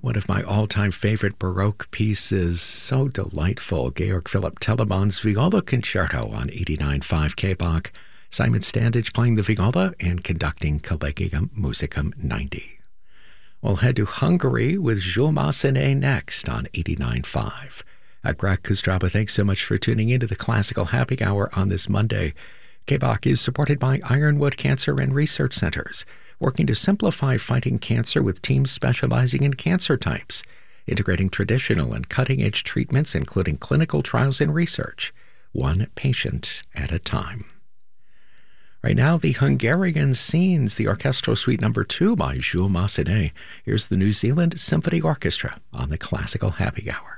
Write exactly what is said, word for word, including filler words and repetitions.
One of my all-time favorite Baroque pieces, so delightful, Georg Philipp Telemann's Viola Concerto on eighty-nine point five K B A C. Simon Standage playing the viola and conducting Collegium Musicum ninety. We'll head to Hungary with Jules Massenet next on eighty-nine point five. Uh, Greg Kostraba, thanks so much for tuning into the Classical Happy Hour on this Monday. K B A C is supported by Ironwood Cancer and Research Centers, working to simplify fighting cancer with teams specializing in cancer types, integrating traditional and cutting-edge treatments, including clinical trials and research, one patient at a time. Right now, the Hungarian Scenes, the Orchestral Suite Number two by Jules Massenet. Here's the New Zealand Symphony Orchestra on the Classical Happy Hour.